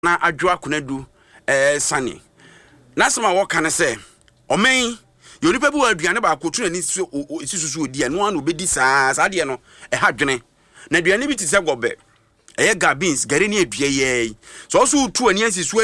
na adwa kunadu sane nasema wo kan se omen yonipa bi wa aduane ba akotu ani sisusu odi anu anu bedi saa de no ha dwene na aduane bi ti se gobe gabins gare ni adua ye so so tu ani asisu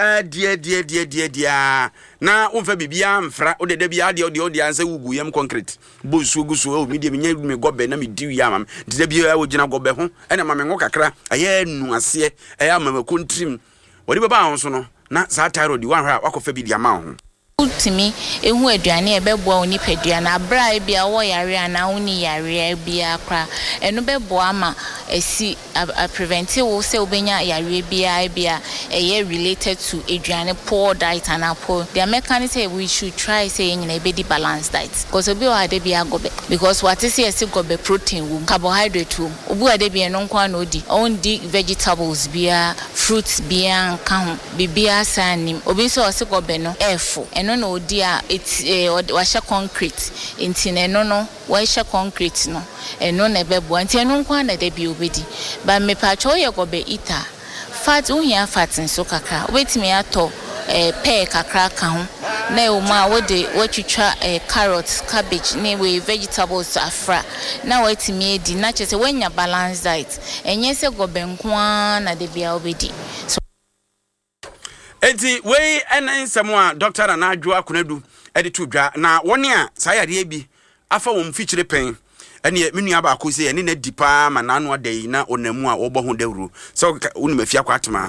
dia na onfa bibia mfra o de bia de ansa wugu yam concrete bosu gusu o mi de me gobe na me di ya mam de bia wo gina gobe ho ena ma me ngo kakra aye nu ase ma kontrim wodi baba ho so no na sa tyrod wan hwa wakofa bi dia ma ho ultimi ehu aduane ebeboa oni padua na bra bia wo yare ana oni yare bia kra eno beboa ma esi a preventive se obenya yare bia eye related to aduane poor diet and poor the mechanic say we should try say nyina be di balanced diet because obi o ade bia gobe because what is esi gobe protein wo carbohydrate wo obi ade bia no kwa na odi on di vegetables bia fruits bia nka ho bibia sanim obi so ose gobe no efo no no dia washa concrete intine no washa concrete no eno na bebo anti eno kwa na de bi obedi ba me pa cho ye gobe ita fat unya fat nso kakra obetimi ato pear kakra ka ho na o ma wo de watwitwa carrots cabbage ne we vegetables afra na watimi edi na chese wanya balanced diet enye se gobe nko na de bia obedi enti we enen semwa doctor Anadwo Akonadu editu dwa na woni a sayare bi afa won fichire pen ene menua ba ko se ene na dipa ma nanu adai na onamu a obo ho dawru so woni mafia kwatema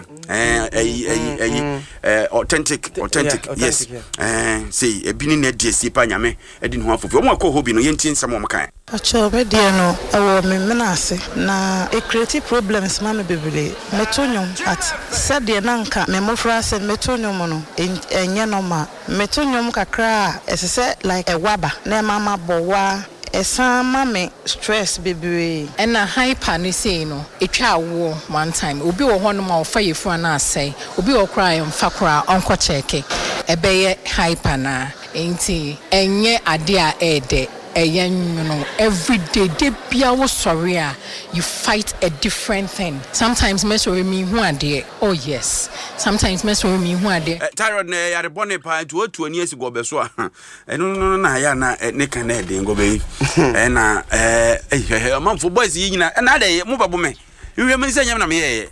authentic yes say ebini na die sipa nyame edi no afofo mo akọ hobi no yenti nsam mo kan acho be die no awo me menase na e create problems ma me bebele metonyum at said de nanka me mofra se metonyum no enye no ma metonyum kakra esese like e waba na mama bowa esa mame stress bebre ena hyper ni say no etwa wo one time obi wo ho no ma ofa yefu na asai obi wo kra yemfa kra onko cheke ebeye hyper na enti enye ade a ede every day they be our sorry you fight a different thing sometimes me sorry me who are there oh yes sometimes me sorry me who are there tyrod na ya rebone pa to ani esi gobe so no na ya na ne kan na de gobe na manfo boys yi nyina na de mo babo me wiwe me nsanya na me ye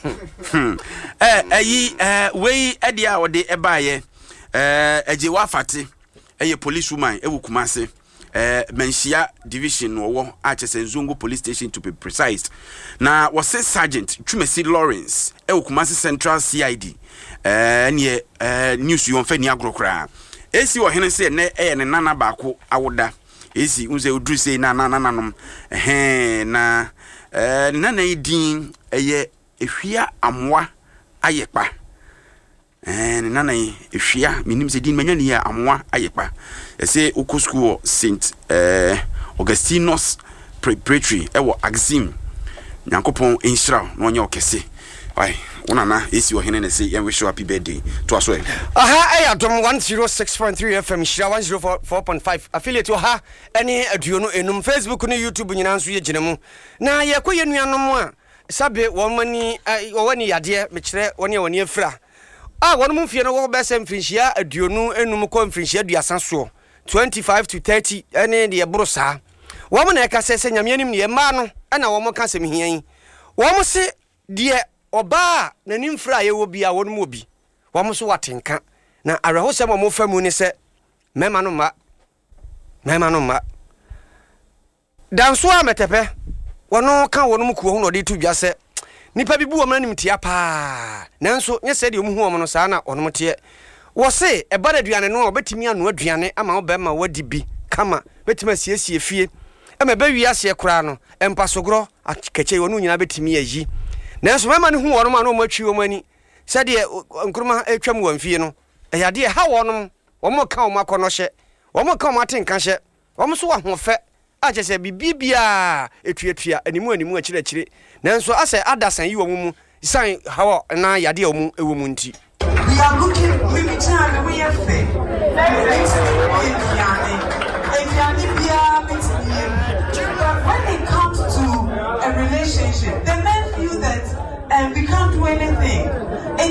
we ade a wode ebaye eje wa fate police woman ewu Kumase Menshia division wo Nzungu police station to be precise na was sergeant Chumesi Lawrence Kumasi Central CID ne news you onfa ni agrokra esi wo hene se ne ne nana baako awoda esi unze odru se na nanom na nana idin ehwia amwa ayepa nana ehwia minim se din manya ne ya amwa ayepa ese uko school Saint Augustinos Preparatory ewo Axim Nyankopon inshira no onye okese ai unana esi ohene ne se yen wish you happy birthday to aso Adom 106.3 FM shira 104.5 affiliate ha ene aduono enum Facebook ne YouTube nyina nso ye ginemu na ye koye nuanom a sabe womani woni yade me kire woni afira wonu mfie no wo bese mfinhia aduonu enum ko mfinhia aduasa so 25 to 30 ene de brosa wo mo na ka sese nyamianim ne ma no na wo mo ka sem hian wo mo se de oba na nimfra ye wo bia wo no mo bi wo mo so watenka na areho se mo famu ni se mema no ma danso a metepe wono ka wo no mo kuo ho no de tu dwa se nipa bibu wo mnanim tia pa nanso nye se de omu hu wo no saa na ono mote wo se e bada duane no obetimi anu aduane ama wo be ma wadi bi kama betima siesie fie ema be wi ase kura no empasogro akache wonu nyina betimi ayi nanso mema ne hu wo no ma no matwi wo mani se de nkruma etwam wo mfie no eyade ha wo no wo mo ka wo makono hye wo mo ka wo matenka hye wo mo so wa hofe ache se bibia etuatua animu akire nanso ase adasan yi wo mu san hawo na yade wo mu ewo mu nti we are looking maybe time we are fair when it comes to a relationship the men feel that we can't do anything.